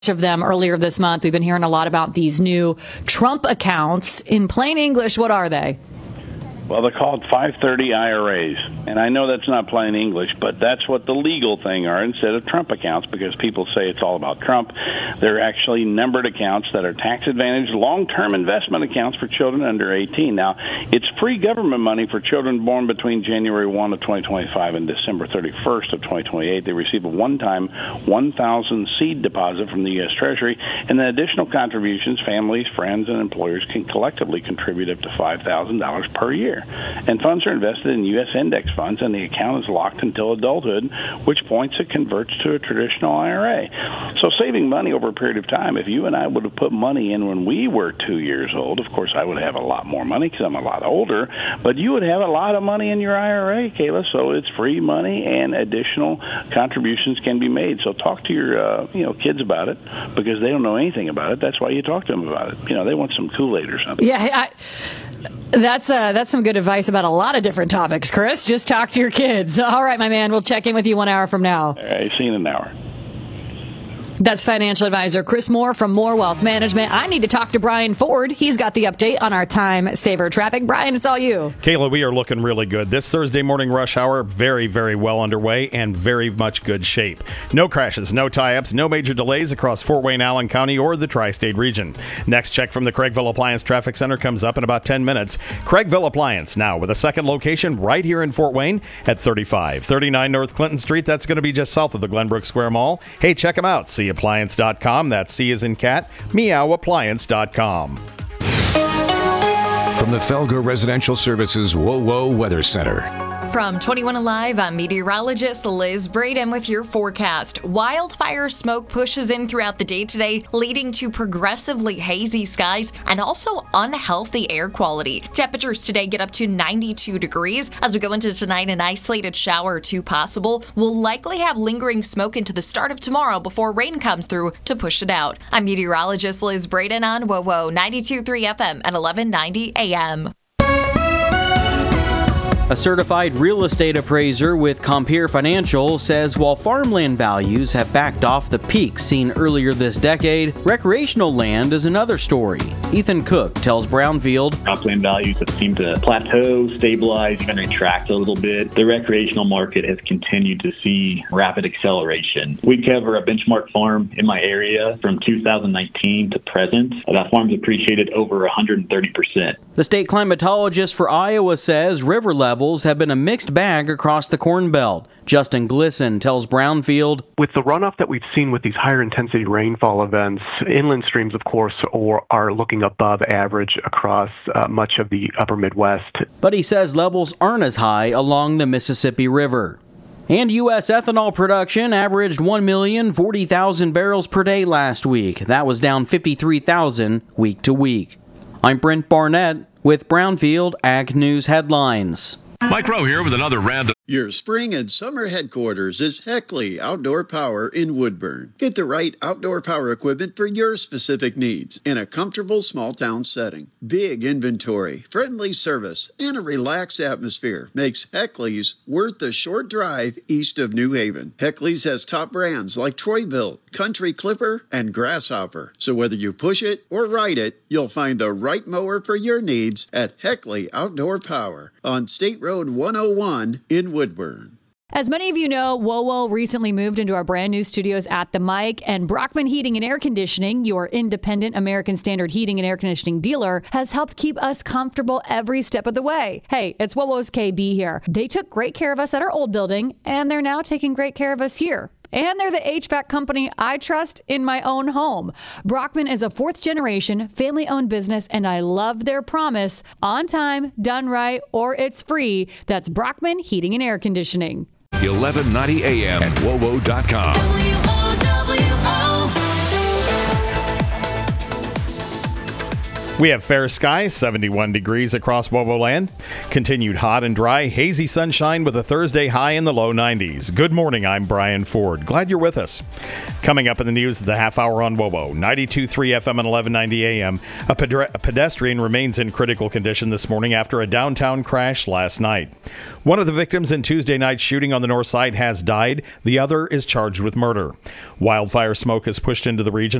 of them earlier this month. We've been hearing a lot about these new Trump accounts. In plain English, what are they? Well, they're called 530 IRAs, and I know that's not plain English, but that's what the legal thing are instead of Trump accounts, because people say it's all about Trump. They're actually numbered accounts that are tax-advantaged long-term investment accounts for children under 18. Now, it's free government money for children born between January 1 of 2025 and December 31st of 2028. They receive a one-time $1,000 seed deposit from the U.S. Treasury, and then additional contributions families, friends, and employers can collectively contribute up to $5,000 per year. And funds are invested in U.S. index funds, and the account is locked until adulthood, which points it converts to a traditional IRA. So saving money over a period of time, if you and I would have put money in when we were 2 years old, of course I would have a lot more money because I'm a lot older, but you would have a lot of money in your IRA, Kayla, so it's free money and additional contributions can be made. So talk to your kids about it, because they don't know anything about it. That's why you talk to them about it. They want some Kool-Aid or something. Yeah, that's some good advice about a lot of different topics, Chris. Just talk to your kids. All right, my man. We'll check in with you 1 hour from now. All right, see you in an hour. That's financial advisor Chris Moore from Moore Wealth Management. I need to talk to Brian Ford. He's got the update on our time saver traffic. Brian, it's all you. Kayla, we are looking really good. This Thursday morning rush hour, very, very well underway and very much good shape. No crashes, no tie-ups, no major delays across Fort Wayne, Allen County, or the tri-state region. Next check from the Craigville Appliance Traffic Center comes up in about 10 minutes. Craigville Appliance now with a second location right here in Fort Wayne at 3539 North Clinton Street. That's going to be just south of the Glenbrook Square Mall. Hey, check them out. Appliance.com. That's C as in cat, meowappliance.com. From the Felger Residential Services WOWO Weather Center. From 21 Alive, I'm meteorologist Liz Braden with your forecast. Wildfire smoke pushes in throughout the day today, leading to progressively hazy skies and also unhealthy air quality. Temperatures today get up to 92 degrees. As we go into tonight, an isolated shower or two possible. We'll likely have lingering smoke into the start of tomorrow before rain comes through to push it out. I'm meteorologist Liz Braden on WOWO 92.3 FM at 1190 AM. A certified real estate appraiser with Compeer Financial says while farmland values have backed off the peaks seen earlier this decade, recreational land is another story. Ethan Cook tells Brownfield, cropland values have seemed to plateau, stabilize, even retract a little bit. The recreational market has continued to see rapid acceleration. We cover a benchmark farm in my area from 2019 to present. That farm's appreciated over 130%. The state climatologist for Iowa says river levels have been a mixed bag across the Corn Belt. Justin Glisson tells Brownfield, with the runoff that we've seen with these higher intensity rainfall events, inland streams, of course, are looking above average across much of the upper Midwest. But he says levels aren't as high along the Mississippi River. And U.S. ethanol production averaged 1,040,000 barrels per day last week. That was down 53,000 week to week. I'm Brent Barnett with Brownfield Ag News Headlines. Mike Rowe here with another random. Your spring and summer headquarters is Heckley Outdoor Power in Woodburn. Get the right outdoor power equipment for your specific needs in a comfortable small town setting. Big inventory, friendly service, and a relaxed atmosphere makes Heckley's worth the short drive east of New Haven. Heckley's has top brands like Troy-Bilt, Country Clipper, and Grasshopper. So whether you push it or ride it, you'll find the right mower for your needs at Heckley Outdoor Power on State Road 101 in Woodburn. As many of you know, WOWO recently moved into our brand new studios at the Mic, and Brockman Heating and Air Conditioning, your independent American Standard heating and air conditioning dealer, has helped keep us comfortable every step of the way. Hey, it's WOWO's KB here. They took great care of us at our old building, and they're now taking great care of us here. And they're the HVAC company I trust in my own home. Brockman is a fourth-generation, family-owned business, and I love their promise: on time, done right, or it's free. That's Brockman Heating and Air Conditioning. 1190 AM at WOWO.com. We have fair skies, 71 degrees across WOWO land. Continued hot and dry, hazy sunshine with a Thursday high in the low 90s. Good morning, I'm Brian Ford. Glad you're with us. Coming up in the news, the half hour on WOWO, 92.3 FM and 1190 AM. A pedestrian remains in critical condition this morning after a downtown crash last night. One of the victims in Tuesday night's shooting on the north side has died. The other is charged with murder. Wildfire smoke has pushed into the region.